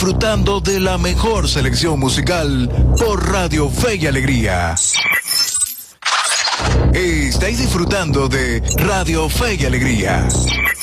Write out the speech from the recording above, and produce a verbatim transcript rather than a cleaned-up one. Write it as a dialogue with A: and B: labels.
A: disfrutando de la mejor selección musical por Radio Fe y Alegría. Estáis disfrutando de Radio Fe y Alegría.